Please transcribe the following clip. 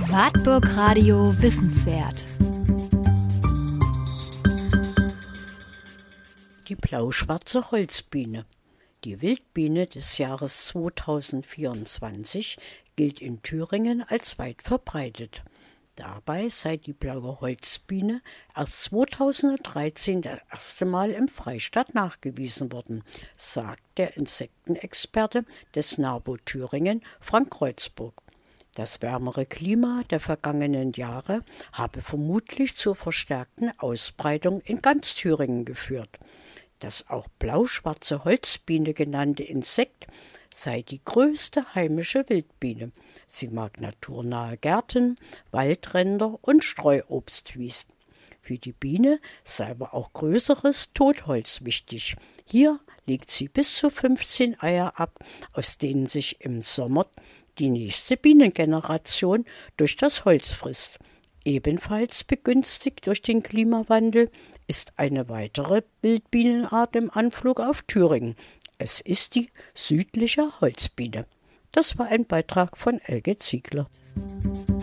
Wartburg Radio Wissenswert. Die blau-schwarze Holzbiene. Die Wildbiene des Jahres 2024 gilt in Thüringen als weit verbreitet. Dabei sei die blaue Holzbiene erst 2013 das erste Mal im Freistaat nachgewiesen worden, sagt der Insektenexperte des NABU Thüringen, Frank Kreuzburg. Das wärmere Klima der vergangenen Jahre habe vermutlich zur verstärkten Ausbreitung in ganz Thüringen geführt. Das auch blau-schwarze Holzbiene genannte Insekt sei die größte heimische Wildbiene. Sie mag naturnahe Gärten, Waldränder und Streuobstwiesen. Für die Biene sei aber auch größeres Totholz wichtig. Hier legt sie bis zu 15 Eier ab, aus denen sich im Sommer die nächste Bienengeneration durch das Holz frisst. Ebenfalls begünstigt durch den Klimawandel ist eine weitere Wildbienenart im Anflug auf Thüringen. Es ist die südliche Holzbiene. Das war ein Beitrag von Elke Ziegler.